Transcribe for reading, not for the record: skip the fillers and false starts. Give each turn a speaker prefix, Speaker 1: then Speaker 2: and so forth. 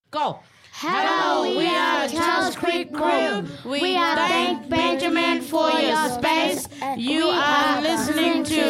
Speaker 1: Go.
Speaker 2: Hello, we are Charles Creek Crew. We thank Benjamin for your space. You are listening to